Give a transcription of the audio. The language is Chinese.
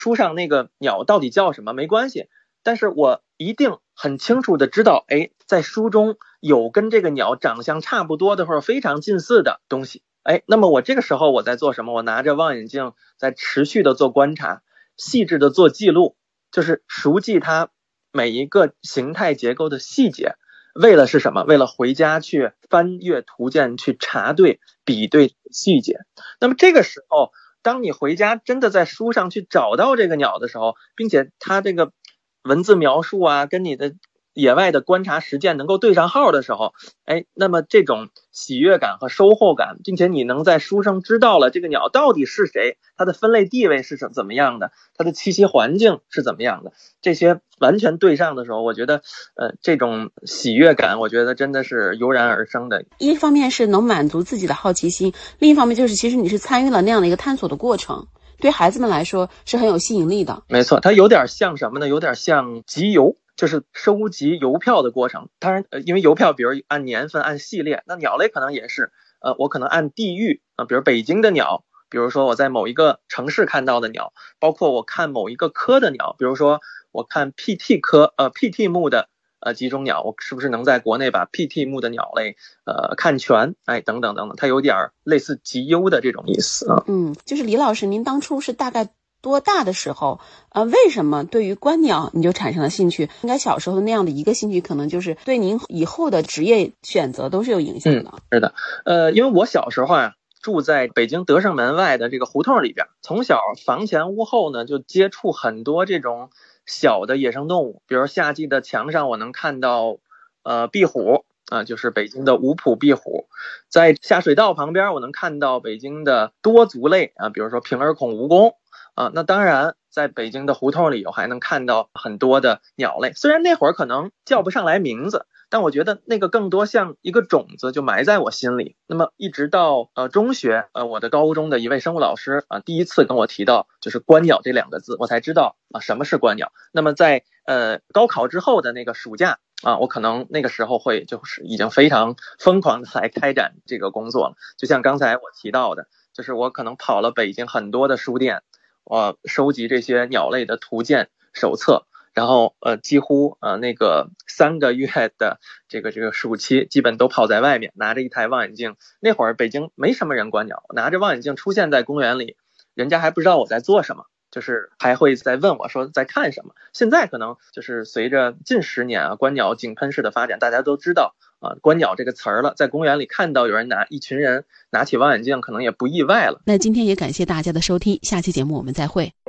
书上那个鸟到底叫什么没关系，但是我一定很清楚的知道，在书中有跟这个鸟长相差不多的或者非常近似的东西。那么我这个时候我在做什么？我拿着望远镜在持续的做观察，细致的做记录，就是熟记它每一个形态结构的细节。为了是什么？为了回家去翻阅图鉴，去查对比对细节。那么这个时候当你回家真的在书上去找到这个鸟的时候，并且它这个文字描述啊跟你的野外的观察实践能够对上号的时候，那么这种喜悦感和收获感，并且你能在书上知道了这个鸟到底是谁，它的分类地位是怎么样的，它的栖息环境是怎么样的，这些完全对上的时候，我觉得这种喜悦感我觉得真的是油然而生的。 一方面是能满足自己的好奇心，另一方面就是其实你是参与了那样的一个探索的过程，对孩子们来说是很有吸引力的。 没错，它有点像什么呢？有点像集邮，就是收集邮票的过程。当然因为邮票比如按年份按系列，那鸟类可能也是我可能按地域比如北京的鸟，比如说我在某一个城市看到的鸟，包括我看某一个科的鸟，比如说我看 PT 科PT 目的几种鸟，我是不是能在国内把 PT 目的鸟类看全，等等等等，它有点类似集邮的这种意思啊。 就是李老师，您当初是大概多大的时候为什么对于观鸟你就产生了兴趣？应该小时候那样的一个兴趣可能就是对您以后的职业选择都是有影响的。 是的，因为我小时候住在北京德胜门外的这个胡同里边，从小房前屋后呢就接触很多这种小的野生动物，比如夏季的墙上我能看到壁虎就是北京的五浦壁虎，在下水道旁边我能看到北京的多足类比如说平耳孔蜈蚣那当然在北京的胡同里我还能看到很多的鸟类，虽然那会儿可能叫不上来名字，但我觉得那个更多像一个种子就埋在我心里。那么一直到中学我的高中的一位生物老师第一次跟我提到就是观鸟这两个字，我才知道什么是观鸟。那么在高考之后的那个暑假我可能那个时候会就是已经非常疯狂的来开展这个工作了。就像刚才我提到的，就是我可能跑了北京很多的书店，我收集这些鸟类的图鉴手册，然后几乎那个3个月的这个暑期基本都泡在外面，拿着一台望远镜。那会儿北京没什么人观鸟，拿着望远镜出现在公园里，人家还不知道我在做什么，就是还会在问我说在看什么。现在可能就是随着近10年观鸟井喷式的发展，大家都知道观鸟这个词儿了，在公园里看到有人一群人拿起望远镜可能也不意外了。 那今天也感谢大家的收听，下期节目我们再会。